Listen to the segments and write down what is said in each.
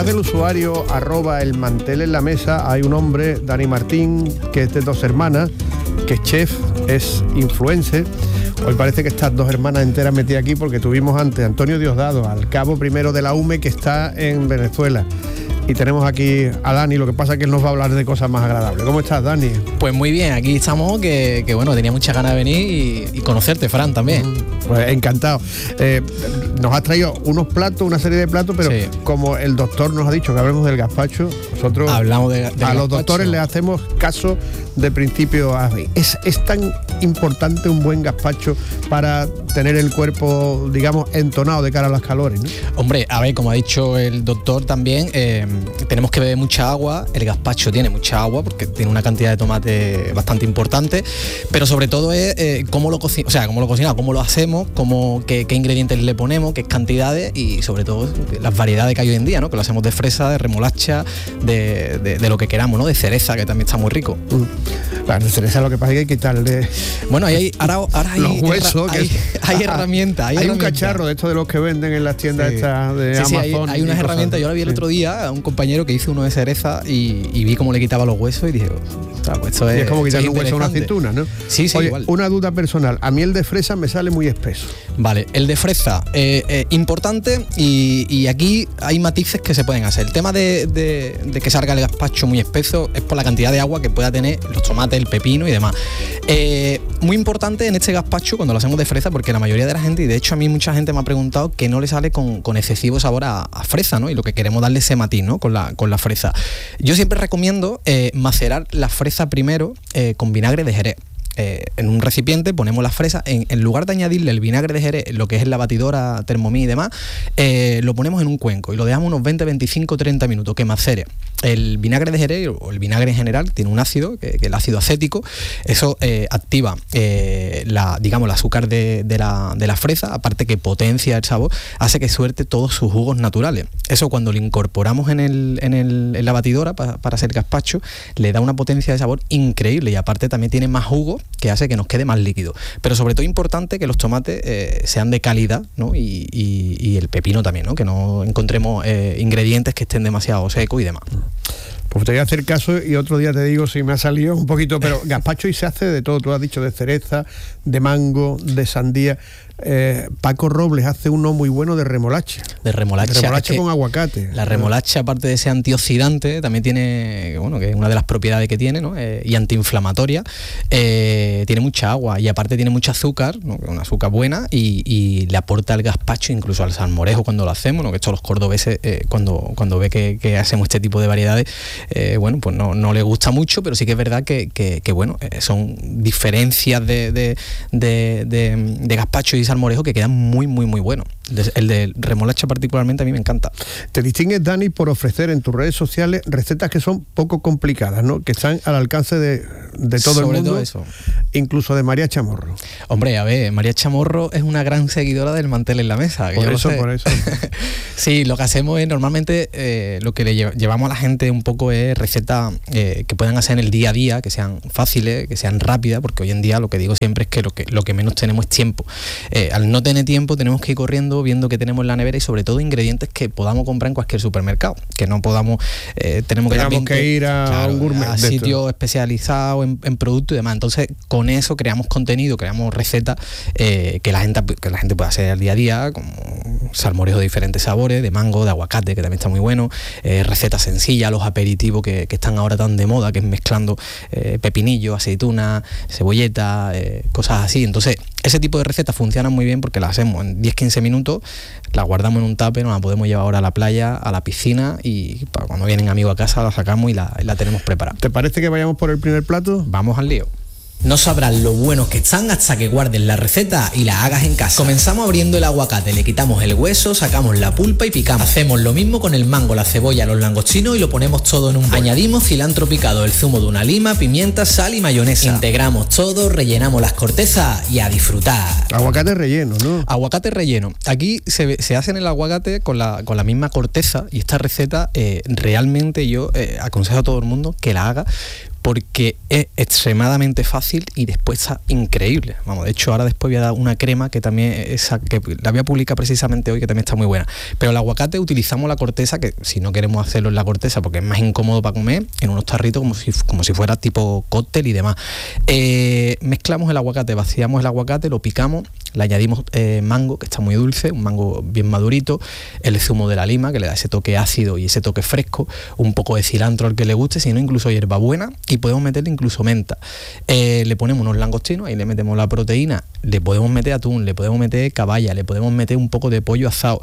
detrás del usuario @elmantelenlamesa hay un hombre, Dani Martín, que es de Dos Hermanas, que es chef, es influencer. Hoy parece que estas dos hermanas enteras metidas aquí porque tuvimos antes a Antonio Diosdado, al cabo primero de la UME, que está en Venezuela. Y tenemos aquí a Dani, lo que pasa es que él nos va a hablar de cosas más agradables. ¿Cómo estás, Dani? Pues muy bien, aquí estamos, que bueno, tenía muchas ganas de venir y conocerte, Fran, también. Pues encantado. Nos has traído unos platos, una serie de platos, pero sí, como el doctor nos ha dicho que hablemos del gazpacho, nosotros hablamos de a gazpacho. Los doctores les hacemos caso de principio a fin. ¿Es tan importante un buen gazpacho para tener el cuerpo, digamos, entonado de cara a las calores, ¿no? Hombre, a ver, como ha dicho el doctor también, tenemos que beber mucha agua. El gazpacho tiene mucha agua porque tiene una cantidad de tomate bastante importante, pero sobre todo es cómo lo cocinamos, cómo lo hacemos, qué ingredientes le ponemos, qué cantidades y sobre todo las variedades que hay hoy en día, ¿no? Que lo hacemos de fresa, de remolacha, de lo que queramos, ¿no? De cereza, que también está muy rico. Claro, de cereza lo que pasa es que hay que quitarle... Bueno, ahora hay los huesos, hay herramientas. Hay un cacharro de estos de los que venden en las tiendas estas de Amazon. Hay unas herramientas. Yo la vi el otro día a un compañero que hizo uno de cereza y vi cómo le quitaba los huesos y dije, pues esto es... Y es como quitarle un hueso a una aceituna, ¿no? Sí, Oye, igual. Una duda personal. A mí el de fresa me sale muy espeso. Vale, el de fresa, importante y aquí hay matices que se pueden hacer. El tema de que salga el gazpacho muy espeso es por la cantidad de agua que pueda tener los tomates, el pepino y demás. Muy importante en este gazpacho cuando lo hacemos de fresa, porque la mayoría de la gente, y de hecho a mí mucha gente me ha preguntado que no le sale con excesivo sabor a fresa, ¿no? Y lo que queremos darle ese matiz, ¿no? Con la fresa. Yo siempre recomiendo macerar la fresa primero con vinagre de Jerez. En un recipiente ponemos las fresas, en lugar de añadirle el vinagre de Jerez, lo que es en la batidora, Thermomix y demás, lo ponemos en un cuenco y lo dejamos unos 20, 25, 30 minutos que macere. El vinagre de Jerez o el vinagre en general tiene un ácido, que es el ácido acético. Eso activa el azúcar de la fresa, aparte que potencia el sabor, hace que suelte todos sus jugos naturales. Eso cuando lo incorporamos en la batidora para hacer gazpacho, le da una potencia de sabor increíble y aparte también tiene más jugo, que hace que nos quede más líquido. Pero sobre todo importante que los tomates sean de calidad, ¿no? Y el pepino también, ¿no? Que no encontremos ingredientes que estén demasiado secos y demás. Pues te voy a hacer caso y otro día te digo si me ha salido un poquito, pero gazpacho y se hace de todo. Tú has dicho de cereza, de mango, de sandía. Paco Robles hace uno muy bueno de remolacha. De remolacha con aguacate. La remolacha, aparte de ser antioxidante, también tiene, que es una de las propiedades que tiene, ¿no? Y antiinflamatoria. Tiene mucha agua y aparte tiene mucho azúcar, ¿no? Una azúcar buena y le aporta al gazpacho, incluso al salmorejo cuando lo hacemos, ¿no? Que esto los cordobeses cuando ve que hacemos este tipo de variedades, pues no le gusta mucho, pero sí que es verdad que son diferencias de gazpacho y salmorejo que quedan muy, muy, muy buenos. El de remolacha particularmente a mí me encanta. Te distingues, Dani, por ofrecer en tus redes sociales recetas que son poco complicadas, ¿no? Que están al alcance de todo el mundo. Sobre todo eso. Incluso de María Chamorro. Hombre, a ver, María Chamorro es una gran seguidora del Mantel en la Mesa. Por eso. Sí, lo que hacemos es normalmente lo que le llevamos a la gente un poco es recetas que puedan hacer en el día a día, que sean fáciles, que sean rápidas, porque hoy en día lo que digo siempre es que lo que menos tenemos es tiempo. Al no tener tiempo tenemos que ir corriendo viendo que tenemos en la nevera y sobre todo ingredientes que podamos comprar en cualquier supermercado, que no podamos tenemos que ir a un gourmet, a sitios especializados en productos y demás. Entonces con eso creamos contenido, creamos recetas que la gente pueda hacer al día a día, como salmorejo de diferentes sabores, de mango, de aguacate, que también está muy bueno, recetas sencillas, los aperitivos que están ahora tan de moda, que es mezclando pepinillo, aceituna, cebolleta, cosas así. Entonces ese tipo de recetas funcionan muy bien porque las hacemos en 10-15 minutos, las guardamos en un tupper, nos la podemos llevar ahora a la playa, a la piscina y para cuando vienen amigos a casa la sacamos y la tenemos preparada. ¿Te parece que vayamos por el primer plato? Vamos al lío. No sabrás lo buenos que están hasta que guardes la receta y la hagas en casa. Comenzamos abriendo el aguacate, le quitamos el hueso, sacamos la pulpa y picamos. Hacemos lo mismo con el mango, la cebolla, los langostinos y lo ponemos todo en un bol. Añadimos cilantro picado, el zumo de una lima, pimienta, sal y mayonesa. Integramos todo, rellenamos las cortezas y a disfrutar. Aguacate relleno, ¿no? Aguacate relleno. Aquí se hace en el aguacate con la misma corteza y esta receta realmente yo aconsejo a todo el mundo que la haga porque es extremadamente fácil y después está increíble. Vamos, de hecho ahora después voy a dar una crema que también que la voy a publicar precisamente hoy, que también está muy buena. Pero el aguacate utilizamos la corteza, que si no queremos hacerlo en la corteza porque es más incómodo para comer, en unos tarritos como si fuera tipo cóctel y demás. Mezclamos el aguacate, vaciamos el aguacate, lo picamos, le añadimos mango, que está muy dulce, un mango bien madurito, el zumo de la lima, que le da ese toque ácido y ese toque fresco, un poco de cilantro al que le guste, si no incluso hierbabuena, y podemos meterle incluso menta. Le ponemos unos langostinos, ahí le metemos la proteína, le podemos meter atún, le podemos meter caballa, le podemos meter un poco de pollo asado,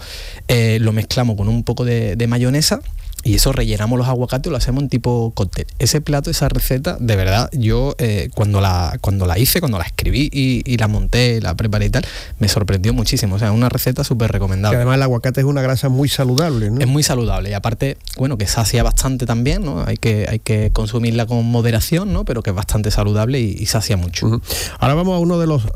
lo mezclamos con un poco de mayonesa, y eso rellenamos los aguacates y lo hacemos en tipo cóctel. Ese plato, esa receta, de verdad, yo cuando la hice, cuando la escribí y la monté, la preparé y tal, me sorprendió muchísimo. O sea, una receta súper recomendable. Y además el aguacate es una grasa muy saludable, ¿no? Es muy saludable y aparte, bueno, que sacia bastante también, ¿no? Hay que consumirla con moderación, ¿no? Pero que es bastante saludable y sacia mucho. Uh-huh. Ahora vamos a uno de los...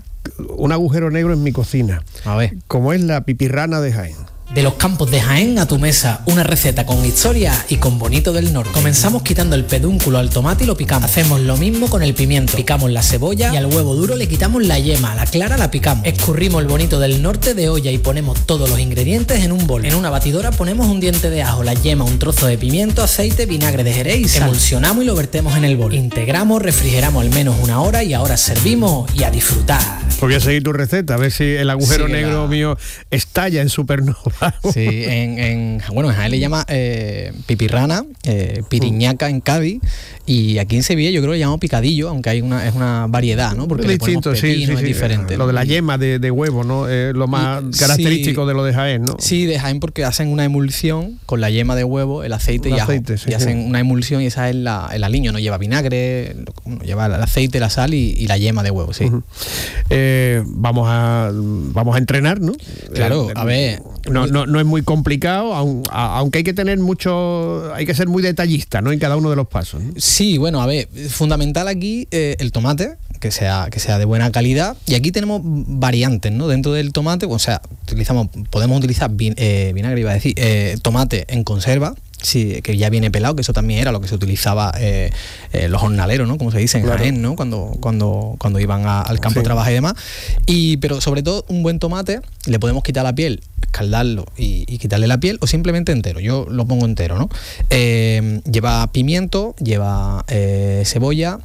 un agujero negro en mi cocina. A ver. Como es la pipirrana de Jaén. De los campos de Jaén a tu mesa, una receta con historia y con bonito del norte. Comenzamos quitando el pedúnculo al tomate y lo picamos. Hacemos lo mismo con el pimiento. Picamos la cebolla y al huevo duro le quitamos la yema, la clara la picamos. Escurrimos el bonito del norte de olla y ponemos todos los ingredientes en un bol. En una batidora ponemos un diente de ajo, la yema, un trozo de pimiento, aceite, vinagre de Jerez y sal. Emulsionamos y lo vertemos en el bol. Integramos, refrigeramos al menos una hora y ahora servimos y a disfrutar. Pues voy a seguir tu receta, a ver si el agujero negro mío estalla en supernova. Sí, en Jaén le llama pipirrana, piriñaca en Cádiz, y aquí en Sevilla yo creo que le llamamos picadillo, aunque es una variedad, ¿no? Porque es distinto, pepino, es diferente. Lo de la yema de huevo, ¿no? Es lo más característico de lo de Jaén, ¿no? Sí, de Jaén, porque hacen una emulsión con la yema de huevo, el aceite y ajo. Y hacen una emulsión y esa es el aliño, no lleva vinagre, lleva el aceite, la sal y la yema de huevo, sí. Uh-huh. Vamos a entrenar, ¿no? Claro, a ver. No es muy complicado, aunque hay que tener hay que ser muy detallista, ¿no? En cada uno de los pasos, ¿no? Sí, bueno, a ver, fundamental aquí el tomate, que sea de buena calidad, y aquí tenemos variantes, ¿no? Dentro del tomate, o sea, podemos utilizar vinagre, iba a decir, tomate en conserva. Sí, que ya viene pelado, que eso también era lo que se utilizaba los jornaleros, ¿no? Como se dice en Jaén, ¿no? Cuando iban al campo de trabajo y demás. Pero sobre todo un buen tomate, le podemos quitar la piel, escaldarlo y quitarle la piel, o simplemente entero. Yo lo pongo entero, ¿no? Lleva pimiento, lleva cebolla,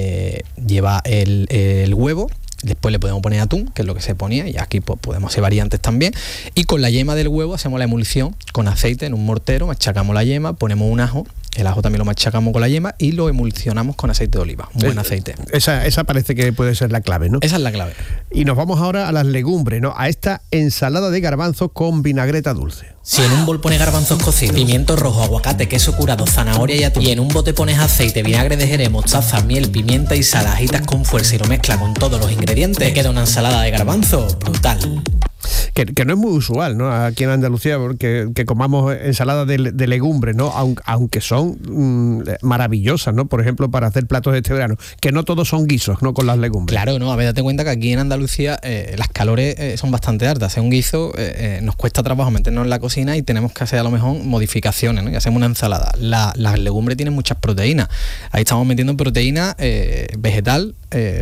lleva el huevo. Después le podemos poner atún, que es lo que se ponía, y aquí pues, podemos hacer variantes también. Y con la yema del huevo hacemos la emulsión con aceite en un mortero, machacamos la yema, ponemos un ajo, el ajo también lo machacamos con la yema y lo emulsionamos con aceite de oliva, un buen aceite. Esa parece que puede ser la clave, ¿no? Esa es la clave. Y nos vamos ahora a las legumbres, ¿no? A esta ensalada de garbanzos con vinagreta dulce. Si en un bol pones garbanzos cocidos, pimiento rojo, aguacate, queso curado, zanahoria y atún, y en un bote pones aceite, vinagre de Jerez, mostaza, miel, pimienta y sal, agitas con fuerza y lo mezclas con todos los ingredientes, te queda una ensalada de garbanzos brutal. Que no es muy usual, ¿no? Aquí en Andalucía, que comamos ensaladas de legumbres, ¿no? Aunque son maravillosas, ¿no? Por ejemplo, para hacer platos de este verano, que no todos son guisos, ¿no? Con las legumbres. Claro, no, a ver, date cuenta que aquí en Andalucía las calores son bastante altas. Hacer un guiso nos cuesta trabajo meternos en la cocina y tenemos que hacer a lo mejor modificaciones, ¿no? Y hacemos una ensalada. Las legumbres tienen muchas proteínas. Ahí estamos metiendo proteína vegetal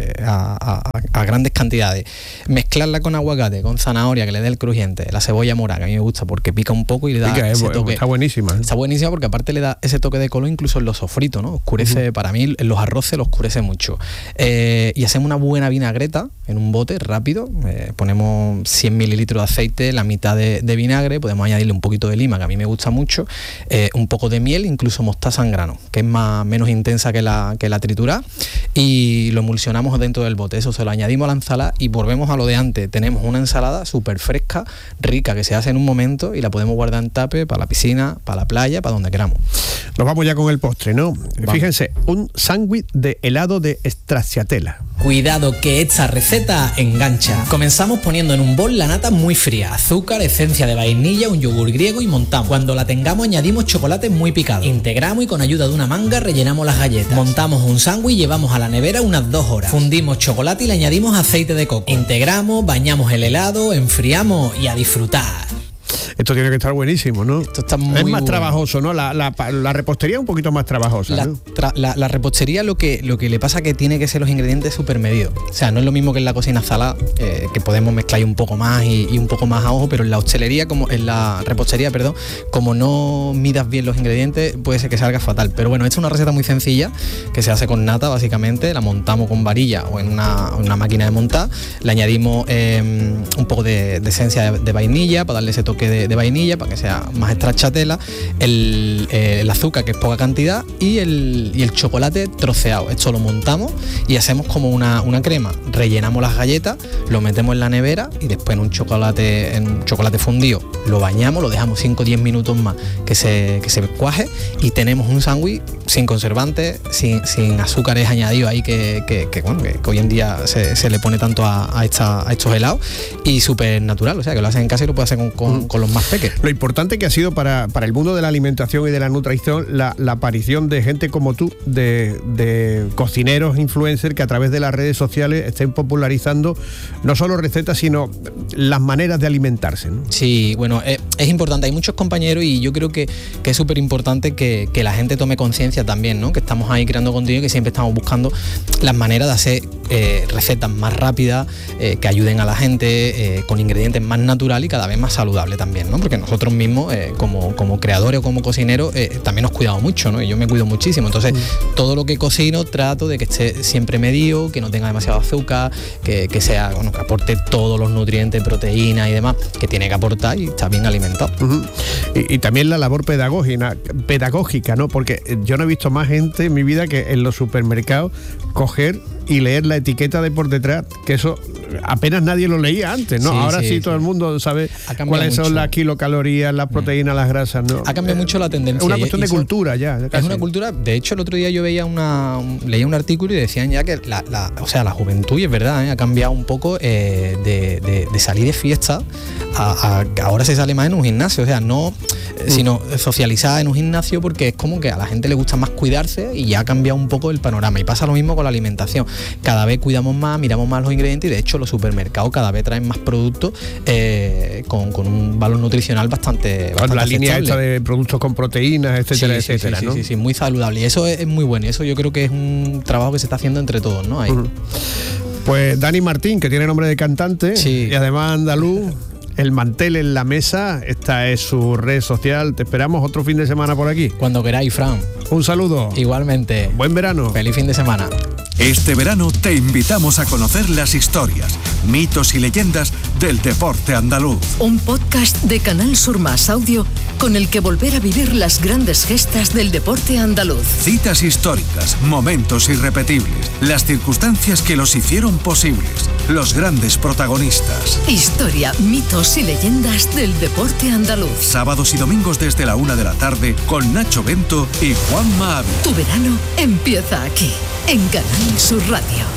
a grandes cantidades. Mezclarla con aguacate, con zanahoria, que le dé el crujiente, la cebolla morada, que a mí me gusta porque pica un poco y le da ese toque. Está buenísima. Está buenísima porque aparte le da ese toque de color incluso en los sofritos, ¿no? Oscurece, para mí en los arroces lo oscurece mucho. Y hacemos una buena vinagreta en un bote rápido, ponemos 100 mililitros de aceite, la mitad de vinagre, podemos añadirle un poquito de lima, que a mí me gusta mucho, un poco de miel, incluso mostaza en grano, que es menos intensa que la triturada, y lo emulsionamos dentro del bote. Eso se lo añadimos a la ensalada y volvemos a lo de antes. Tenemos una ensalada súper fresca, rica, que se hace en un momento y la podemos guardar en tape para la piscina, para la playa, para donde queramos. Nos vamos ya con el postre, ¿no? Vamos. Fíjense, un sándwich de helado de stracciatella. Cuidado que esta receta engancha. Comenzamos poniendo en un bol la nata muy fría, azúcar, esencia de vainilla, un yogur griego y montamos. Cuando la tengamos añadimos chocolate muy picado. Integramos y con ayuda de una manga rellenamos las galletas. Montamos un sándwich y llevamos a la nevera unas 2 horas. Fundimos chocolate y le añadimos aceite de coco. Integramos, bañamos el helado, enfriamos y a disfrutar. Esto tiene que estar buenísimo, ¿no? Esto está muy es más bueno. Trabajoso, ¿no? La repostería es un poquito más trabajosa, ¿no? La repostería lo que le pasa que tiene que ser los ingredientes súper medidos. O sea, no es lo mismo que en la cocina salada, que podemos mezclar un poco más y un poco más a ojo, pero en la hostelería, como en la repostería, perdón, como no midas bien los ingredientes, puede ser que salga fatal. Pero bueno, esta es una receta muy sencilla, que se hace con nata, básicamente. La montamos con varilla o en una máquina de montar. Le añadimos un poco de esencia de vainilla, para darle ese toque de vainilla, para que sea más stracciatella, el azúcar, que es poca cantidad, y el chocolate troceado. Esto lo montamos y hacemos como una crema. Rellenamos las galletas, lo metemos en la nevera y después en un chocolate fundido lo bañamos, lo dejamos 5 o 10 minutos más que se cuaje, y tenemos un sándwich sin conservantes, sin azúcares añadidos ahí que hoy en día se le pone tanto a estos helados, y súper natural, o sea que lo hacen en casa y lo puede hacer con los más pequeños. Lo importante que ha sido para el mundo de la alimentación y de la nutrición la aparición de gente como tú, de cocineros, influencers, que a través de las redes sociales estén popularizando no solo recetas, sino las maneras de alimentarse, ¿no? Sí, bueno, es importante. Hay muchos compañeros y yo creo que es súper importante que la gente tome conciencia también, ¿no? Que estamos ahí creando contenido, que siempre estamos buscando las maneras de hacer recetas más rápidas, que ayuden a la gente, con ingredientes más naturales y cada vez más saludables también, ¿no? Porque nosotros mismos, como creadores o como cocineros, también nos cuidamos mucho, ¿no? Y yo me cuido muchísimo. Entonces, todo lo que cocino trato de que esté siempre medido, que no tenga demasiado azúcar, que sea, bueno, que aporte todos los nutrientes, proteínas y demás que tiene que aportar, y está bien alimentado. Uh-huh. Y también la labor pedagógica, ¿no? Porque yo no he visto más gente en mi vida que en los supermercados coger y leer la etiqueta de por detrás, que eso apenas nadie lo leía antes, ¿no? Sí, ahora sí todo el mundo sabe cuáles son las kilocalorías, las proteínas, las grasas, ¿no? Ha cambiado mucho la tendencia. Es una cuestión de cultura ya. Es una cultura. De hecho, el otro día yo veía leía un artículo y decían ya que la juventud, y es verdad, ha cambiado un poco de salir de fiesta a ahora se sale más en un gimnasio, o sea, no sino socializada en un gimnasio, porque es como que a la gente le gusta más cuidarse y ya ha cambiado un poco el panorama. Y pasa lo mismo con la alimentación. Cada vez cuidamos más, miramos más los ingredientes, y de hecho los supermercados cada vez traen más productos con un valor nutricional bastante la línea aceptable. esta de productos con proteínas, etcétera, etcétera, ¿no? Sí, muy saludable, y eso es muy bueno, y eso yo creo que es un trabajo que se está haciendo entre todos, ¿no? Ahí. Uh-huh. Pues Dani Martín, que tiene nombre de cantante, y además andaluz. El Mantel en la Mesa, esta es su red social. Te esperamos otro fin de semana por aquí. Cuando queráis, Fran. Un saludo. Igualmente. Buen verano. Feliz fin de semana. Este verano te invitamos a conocer las historias, mitos y leyendas del deporte andaluz. Un podcast de Canal Sur Más Audio con el que volver a vivir las grandes gestas del deporte andaluz. Citas históricas, momentos irrepetibles, las circunstancias que los hicieron posibles, los grandes protagonistas. Historia, mitos y leyendas del deporte andaluz. Sábados y domingos desde la 1 de la tarde con Nacho Bento y Juanma Ávila. Tu verano empieza aquí, en Canal Sur Radio.